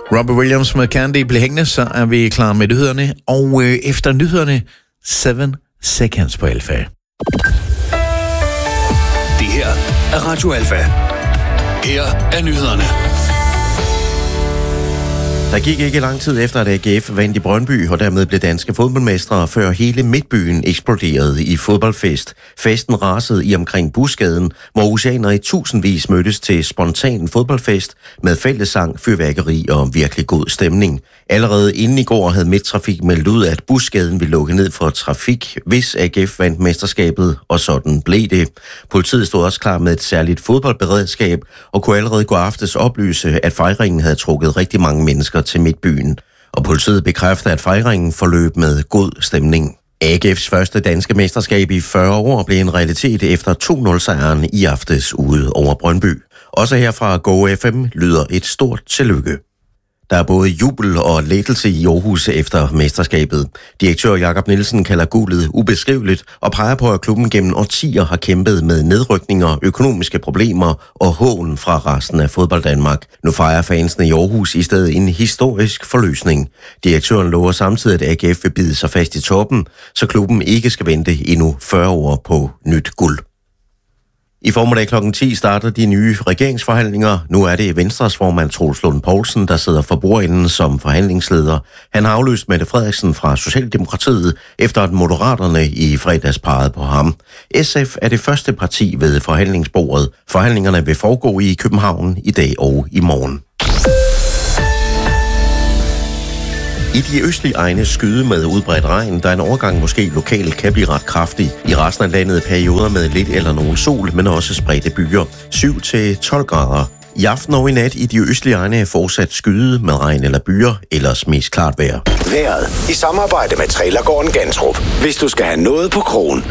Robbie Williams med Candy bliver hængende, så er vi klar med nyhederne. Og efter nyhederne, 7 Seconds på Alfa. Det her er Radio Alfa. Her er nyhederne. Der gik ikke lang tid efter, at AGF vandt i Brøndby, og dermed blev danske fodboldmestre, før hele midtbyen eksploderede i fodboldfest. Festen rasede i omkring Busgaden, hvor oceaner i tusindvis mødtes til spontan fodboldfest med fællessang, fyrværkeri og virkelig god stemning. Allerede inden i går havde Midttrafik meldt ud, at Busgaden ville lukke ned for trafik, hvis AGF vandt mesterskabet, og sådan blev det. Politiet stod også klar med et særligt fodboldberedskab, og kunne allerede gå aftes oplyse, at fejringen havde trukket rigtig mange mennesker til midtbyen. Og politiet bekræfter, at fejringen forløb med god stemning. AGF's første danske mesterskab i 40 år blev en realitet efter 2-0-sejren i aftes ude over Brøndby. Også her fra Go FM lyder et stort tillykke. Der er både jubel og lettelse i Aarhus efter mesterskabet. Direktør Jakob Nielsen kalder guldet ubeskriveligt og peger på, at klubben gennem årtier har kæmpet med nedrykninger, økonomiske problemer og hån fra resten af fodbold Danmark. Nu fejrer fansene i Aarhus i stedet en historisk forløsning. Direktøren lover samtidig, at AGF vil bide sig fast i toppen, så klubben ikke skal vente endnu 40 år på nyt guld. I formiddag kl. 10 starter de nye regeringsforhandlinger. Nu er det Venstres formand Troels Lund Poulsen, der sidder for bordenden som forhandlingsleder. Han har afløst Mette Frederiksen fra Socialdemokratiet, efter at Moderaterne i fredags pegede på ham. SF er det første parti ved forhandlingsbordet. Forhandlingerne vil foregå i København i dag og i morgen. I de østlige egne skyde med udbredt regn, der en overgang måske lokalt kan blive ret kraftig. I resten af landet perioder med lidt eller nogen sol, men også spredte byer. 7-12 grader. I aften og i nat i de østlige egne fortsat skyde med regn eller byer, ellers mest klart vejr. Vejret i samarbejde med Trailergården Gantrup. Hvis du skal have noget på krogen.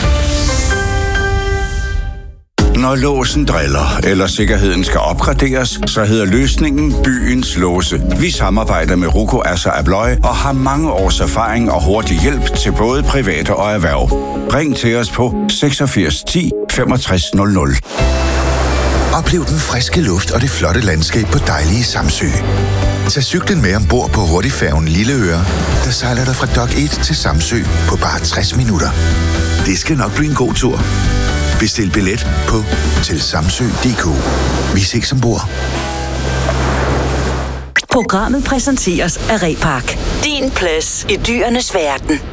Når låsen driller, eller sikkerheden skal opgraderes, så hedder løsningen Byens Låse. Vi samarbejder med Ruko Asser Abloy og har mange års erfaring og hurtig hjælp til både private og erhverv. Ring til os på 86 10 65 00. Oplev den friske luft og det flotte landskab på dejlige Samsø. Tag cyklen med ombord på hurtigfærgen Lilleøre, der sejler dig fra Dock 1 til Samsø på bare 60 minutter. Det skal nok blive en god tur. Bestil billet på tilsamsø.dk. Vi ses ombord. Programmet præsenteres af Repark. Din plads i dyrenes verden.